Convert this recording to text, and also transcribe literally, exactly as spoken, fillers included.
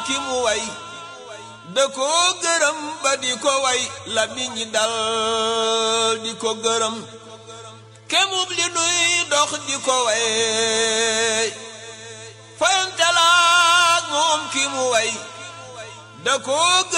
ki mu way da ko gërëm ba di ko way la mi ñi dal di ko gërëm kemub li nuy dox di ko way fayantalaak moom ki mu way da ko